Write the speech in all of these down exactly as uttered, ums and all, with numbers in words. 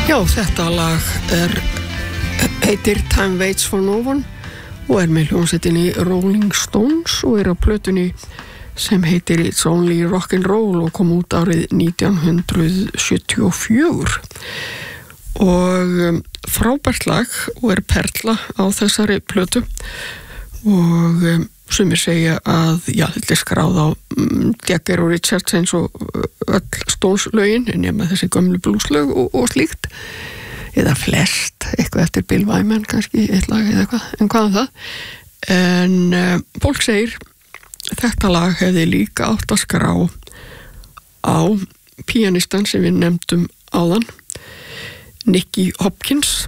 Já, þetta lag er, heitir Time Waits for No One og er með hljómsveitinni Rolling Stones og er á plötunni sem heitir It's Only Rock'n'Roll og kom út árið nítján hundrað sjötíu og fjögur og um, frábært lag og er perla á þessari plötu og um, sumir segja að, já, þetta er skráð á um, Jagger og Richards eins og öll Stones lögin nema þessi gömlu blueslög og, og slíkt eða flest, eitthvað eftir Bill Wyman kannski, eitt lag eða eitthvað, en hvað um það en uh, fólk segir þetta lag hefði líka átt að skrá á píanistan sem við nefndum áðan Nicky Hopkins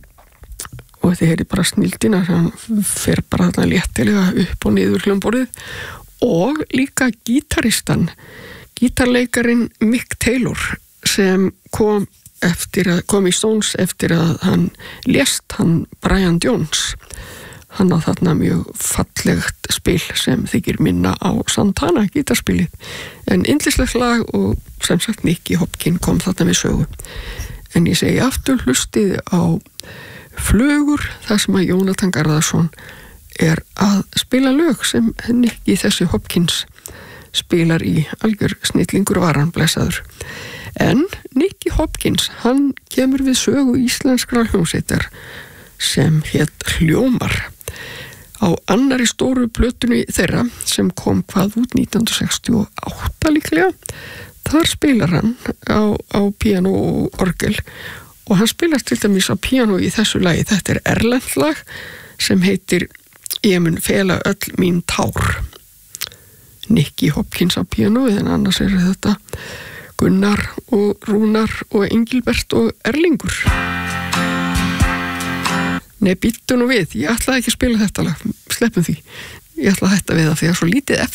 og þið heyrið bara snildina hann fer bara þarna léttilega upp og niður hljómborðið og líka gítaristan gítarleikarin Mick Taylor sem kom eftir að kom í Stones eftir að hann lést hann Brian Jones hann á þarna mjög fallegt spil sem þykir minna á Santana gítarspilið en yndislegt lag og sem sagt Nicky Hopkins kom þarna við sögu en ég segi aftur hlustið á Flugur, það sem að Jónatan Garðarsson er að spila lög sem Nicky þessi Hopkins spilar í algjör snillingur var hann blessaður. En Nicky Hopkins, hann kemur við sögu íslenskra hljómsveitar sem hét Hljómar. Á annari stóru plötunni þeirra sem kom hvað út nítján hundrað sextíu og átta líklega, þar spilar hann á, á píanó og orgel og hann spilar til dæmis á píanó í þessu lagi. Þetta er erlent lag sem heitir Ég mun fela öll mín tár. Nicky Hopkins á píanó, en annars er þetta Gunnar og Rúnar og Engilbert og Erlingur. Nei, býttu nú við, ég ætlaði ekki að spila þetta lag, sleppum því. Ég ætlaði að hætta við það því að svo lítið eftir